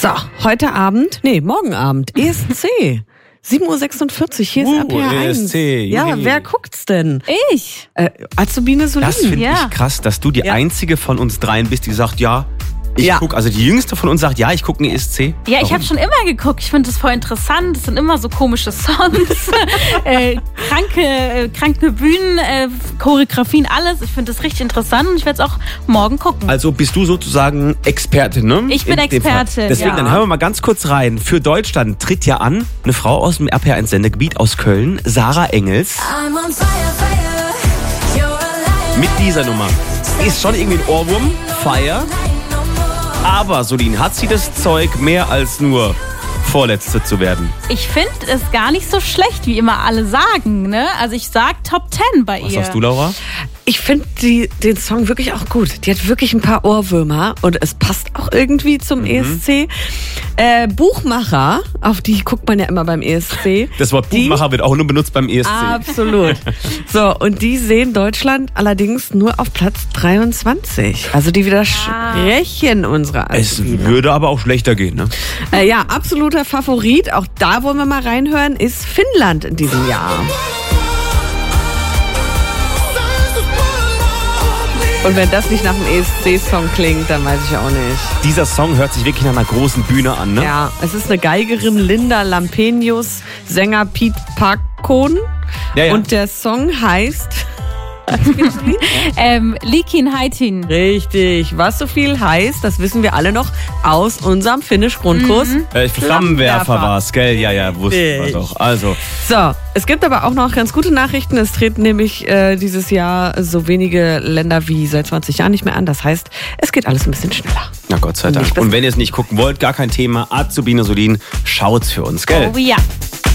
So, morgen Abend, ESC. 7.46 Uhr, hier ist RPR1. ESC. Ja, wer guckt's denn? Ich. Azubine Solin. Das finde ich krass, dass du die einzige von uns dreien bist, die sagt, ich gucke. Also die jüngste von uns sagt, ich gucke einen ESC. Ja, ich habe schon immer geguckt. Ich finde das voll interessant. Es sind immer so komische Songs, kranke Bühnen, Choreografien, alles. Ich finde das richtig interessant und ich werde es auch morgen gucken. Also bist du sozusagen Expertin, ne? Ich bin Expertin, Deswegen, dann hören wir mal ganz kurz rein. Für Deutschland tritt ja an eine Frau aus dem RPR1-Sendegebiet aus Köln, Sarah Engels. Mit dieser Nummer. Ist schon irgendwie ein Ohrwurm, Fire. Aber, Solin, hat sie das Zeug, mehr als nur Vorletzte zu werden? Ich finde es gar nicht so schlecht, wie immer alle sagen, ne? Also ich sag Top 10 bei ihr. Was sagst du, Laura? Ich finde den Song wirklich auch gut. Die hat wirklich ein paar Ohrwürmer und es passt auch irgendwie zum ESC. Buchmacher, auf die guckt man ja immer beim ESC. Das Wort Buchmacher wird auch nur benutzt beim ESC. Absolut. So, und die sehen Deutschland allerdings nur auf Platz 23. Also die widersprechen unserer Es würde aber auch schlechter gehen, ne? Absoluter Favorit, auch da wollen wir mal reinhören, ist Finnland in diesem Jahr. Und wenn das nicht nach einem ESC-Song klingt, dann weiß ich auch nicht. Dieser Song hört sich wirklich nach einer großen Bühne an, ne? Ja, es ist eine Geigerin, Linda Lampenius, Sänger Pete Parkon. Ja. Und der Song heißt... Liikin Haitin. Richtig. Was so viel heißt, das wissen wir alle noch aus unserem Finnisch-Grundkurs. Flammenwerfer war es, gell? Ja, wussten wir doch. Also. So, es gibt aber auch noch ganz gute Nachrichten. Es treten nämlich dieses Jahr so wenige Länder wie seit 20 Jahren nicht mehr an. Das heißt, es geht alles ein bisschen schneller. Na Gott sei Dank. Und wenn ihr es nicht gucken wollt, gar kein Thema. Azubine Solin, schaut's für uns, gell? Oh ja.